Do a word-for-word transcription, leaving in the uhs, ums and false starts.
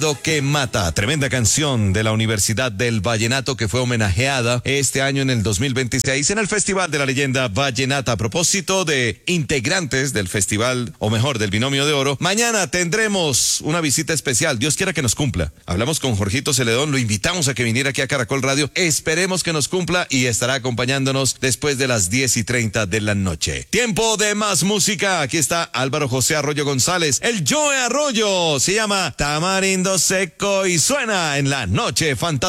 Que mata, tremenda canción de la Universidad del Vallenato que fue homenajeada este año en el dos mil veintiséis en el Festival de la Leyenda Vallenata. A propósito de integrantes del festival, o mejor, del Binomio de Oro, mañana tendremos una visita especial, Dios quiera que nos cumpla. Hablamos con Jorgito Celedón, lo invitamos a que viniera aquí a Caracol Radio, esperemos que nos cumpla y estará acompañándonos después de las diez y treinta de la noche. Tiempo de más música, aquí está Álvaro José Arroyo González, el Joe Arroyo, se llama Tamarindo Seco y suena en la noche fantástica.